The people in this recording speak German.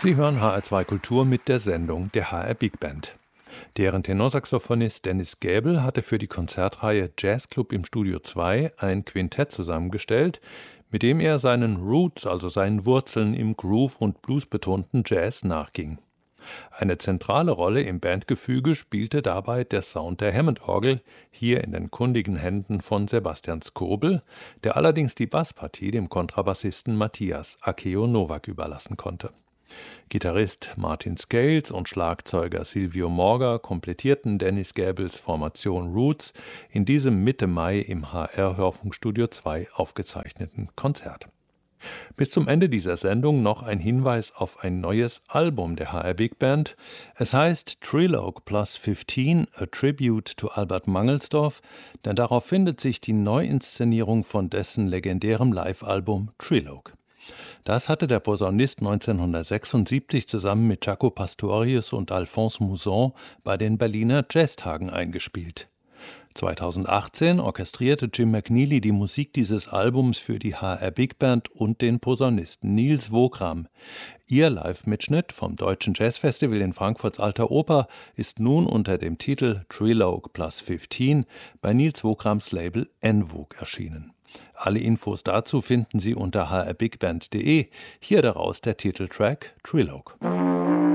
Sie hören HR2 Kultur mit der Sendung der HR Big Band. Deren Tenorsaxophonist Dennis Gäbel hatte für die Konzertreihe Jazzclub im Studio 2 ein Quintett zusammengestellt, mit dem er seinen Roots, also seinen Wurzeln im Groove- und Blues-betonten Jazz nachging. Eine zentrale Rolle im Bandgefüge spielte dabei der Sound der Hammond-Orgel, hier in den kundigen Händen von Sebastian Skobel, der allerdings die Basspartie dem Kontrabassisten Matthias Akeo Novak überlassen konnte. Gitarrist Martin Scales und Schlagzeuger Silvio Morga komplettierten Dennis Gäbels Formation Roots in diesem Mitte Mai im HR-Hörfunkstudio 2 aufgezeichneten Konzert. Bis zum Ende dieser Sendung noch ein Hinweis auf ein neues Album der HR Big Band. Es heißt Trilogue Plus 15, a Tribute to Albert Mangelsdorff, denn darauf findet sich die Neuinszenierung von dessen legendärem Live-Album Trilogue. Das hatte der Posaunist 1976 zusammen mit Jaco Pastorius und Alphonse Mouzon bei den Berliner Jazztagen eingespielt. 2018 orchestrierte Jim McNeely die Musik dieses Albums für die HR Big Band und den Posaunisten Niels Wokram. Ihr Live-Mitschnitt vom Deutschen Jazzfestival in Frankfurts Alter Oper ist nun unter dem Titel Trilogue Plus 15 bei Niels Wokrams Label Envogue erschienen. Alle Infos dazu finden Sie unter hrbigband.de. Hier daraus der Titeltrack Trilogue.